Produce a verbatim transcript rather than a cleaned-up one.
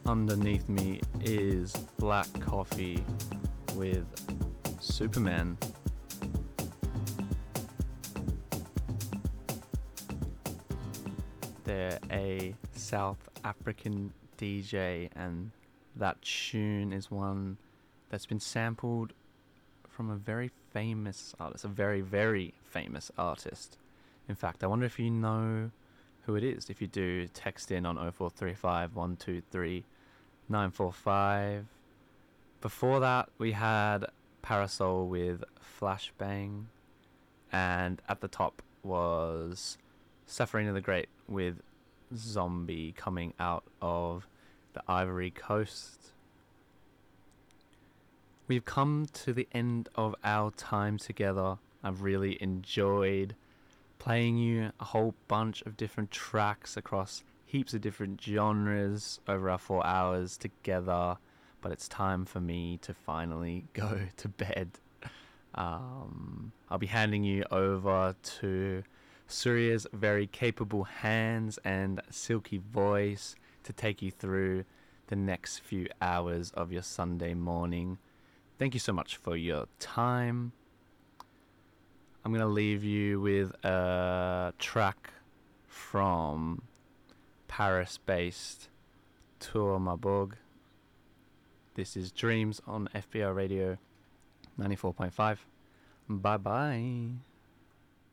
Underneath me is Black Coffee with Superman. They're a South African D J, and that tune is one that's been sampled from a very famous artist, a very, very famous artist. In fact, I wonder if you know who it is. If you do, text in on oh four three five, one two three, nine four five. Before that, we had Parasol with Flashbang, and at the top was Safarina the Great with Zombie, coming out of the Ivory Coast. We've come to the end of our time together. I've really enjoyed playing you a whole bunch of different tracks across heaps of different genres over our four hours together, but it's time for me to finally go to bed. Um, I'll be handing you over to Surya's very capable hands and silky voice to take you through the next few hours of your Sunday morning. Thank you so much for your time. I'm going to leave you with a track from Paris-based Tour Marbourg. This is Dreams on F B R Radio ninety-four point five. Bye bye.